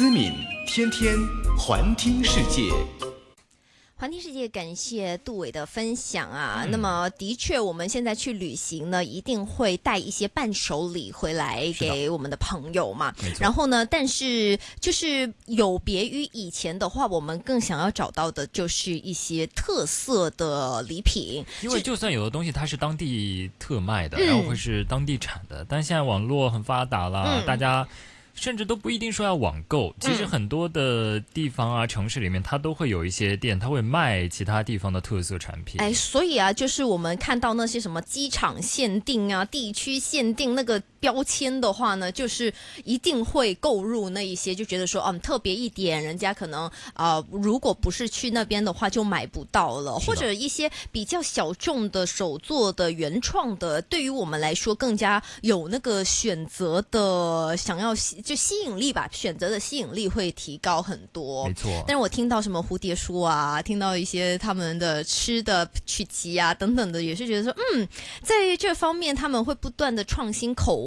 思敏天天环听世界。 环听世界，感谢杜伟的分享啊。那么的确，我们现在去旅行呢，一定会带一些伴手礼回来给我们的朋友嘛。然后呢，但是就是有别于以前的话，我们更想要找到的就是一些特色的礼品。 因为就算有的东西它是当地特卖的，然后会是当地产的，但现在网络很发达了，大家甚至都不一定说要网购，其实很多的地方啊、城市里面，它都会有一些店，它会卖其他地方的特色产品。 哎，所以啊，就是我们看到那些什么机场限定啊、地区限定那个标签的话呢，就是一定会购入那一些，就觉得说特别一点，人家可能如果不是去那边的话就买不到了，或者一些比较小众的手做的原创的，对于我们来说更加有那个选择的想要就吸引力吧，选择的吸引力会提高很多。 没错。 但是我听到什么蝴蝶酥啊，听到一些他们的吃的曲奇啊等等的，也是觉得说在这方面他们会不断的创新口